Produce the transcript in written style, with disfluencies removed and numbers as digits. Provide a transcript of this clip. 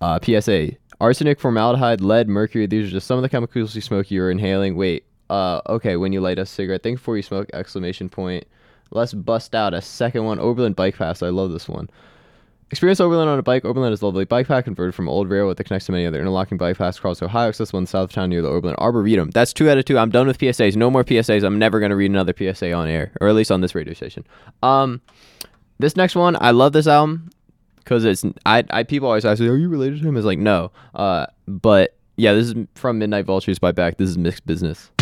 PSA. Arsenic, formaldehyde, lead, mercury. These are just some of the chemicals you smoke. You're inhaling. Wait. Okay. When you light a cigarette, think before you smoke! Exclamation point. Let's bust out a second one. Oberlin Bike Pass. I love this one. Experience Oberlin on a bike. Oberlin is a lovely bike path converted from old railroad that connects to many other interlocking bike paths across Ohio, accessible in the south of town near the Oberlin Arboretum. That's 2 out of 2. I'm done with PSAs. No more PSAs. I'm never going to read another PSA on air, or at least on this radio station. This next one, I love this album because it's people always ask me, are you related to him? It's like, no. But yeah, this is from Midnight Vultures by Beck. This is Mixed Business.